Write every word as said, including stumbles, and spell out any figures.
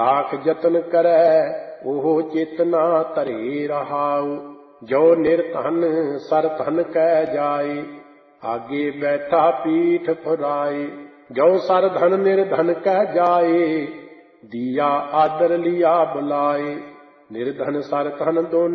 ਆਖ ਜਤਨ ਕਰੈ ਉਹ ਚੇਤਨਾ ਧਰੇ ਰਹਾਉ। ਜੋ ਨਿਰਧਨ ਸਰ ਧਨ ਕਹਿ ਜਾਏ ਆਗੇ ਬੈਠਾ ਪੀਠ ਫੁਰਾਏ। ਜੋ ਸਰ ਧਨ ਨਿਰਧਨ ਕਹਿ ਜਾਏ ਦੀਆ ਆਦਰ ਲਿਆ ਬੁਲਾਏ। ਨਿਰਧਨ ਸਰ ਧਨ ਦੋਨੋਂ